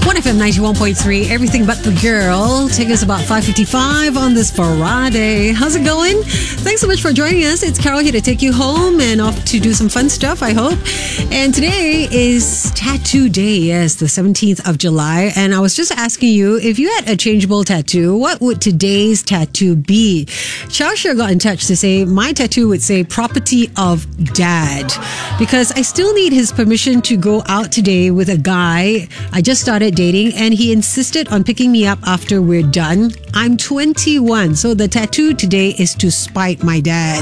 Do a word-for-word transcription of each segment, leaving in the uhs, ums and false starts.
one F M ninety-one point three, everything but the girl. Take us about five fifty-five on this Friday. How's it going? Thanks so much for joining us. It's Carol here to take you home and off to do some fun stuff, I hope. And today is Tattoo Day. Yes, the seventeenth of July. And I was just asking you, if you had a changeable tattoo, what would today's tattoo be? Shasha got in touch to say, my tattoo would say property of dad. Because I still need his permission to go out today with a guy I just started dating, and he insisted on picking me up after we're done. I'm twenty-one, so the tattoo today is to spite my dad.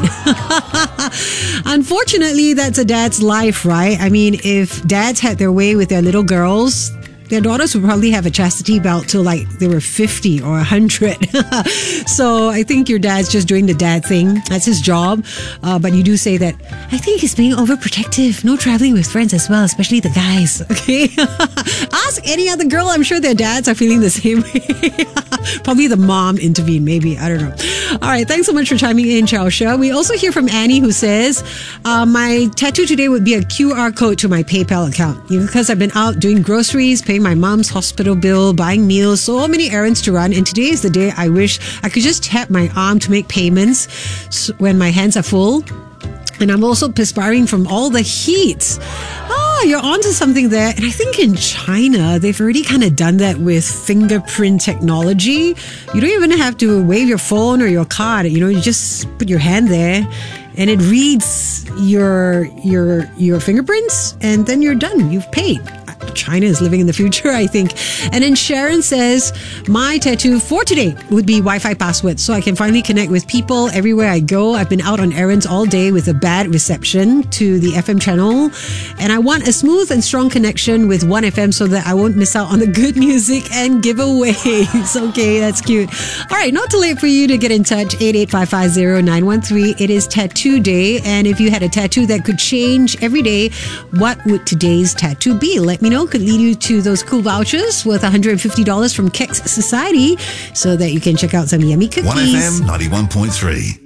Unfortunately, that's a dad's life, right? I mean, if dads had their way with their little girls, their daughters would probably have a chastity belt till like they were fifty or one hundred. So I think your dad's just doing the dad thing. That's his job. Uh, but you do say that, I think he's being overprotective. No traveling with friends as well, especially the guys. Okay? Ask any other girl. I'm sure their dads are feeling the same way. Probably the mom intervened, maybe. I don't know. All right. Thanks so much for chiming in, Chaosha. We also hear from Annie, who says, uh, my tattoo today would be a Q R code to my PayPal account. Because I've been out doing groceries, paying my mom's hospital bill, buying meals, so many errands to run, and today is the day I wish I could just tap my arm to make payments when my hands are full. And I'm also perspiring from all the heat. Oh, you're onto something there. And I think in China, they've already kind of done that with fingerprint technology. You don't even have to wave your phone or your card. You know, you just put your hand there and it reads your your your fingerprints, and then you're done. You've paid. China is living in the future, I think. And then Sharon says, my tattoo for today would be Wi-Fi password, so I can finally connect with people everywhere I go. I've been out on errands all day with a bad reception to the F M channel, and I want a smooth and strong connection with one F M so that I won't miss out on the good music and giveaways. Okay, that's cute. All right, not too late for you to get in touch. eight eight five five zero nine one three. It is Tattoo Day, and if you had a tattoo that could change every day, what would today's tattoo be? Let me know. Could lead you to those cool vouchers worth one hundred fifty dollars from Kex Society so that you can check out some yummy cookies. one F M ninety-one point three.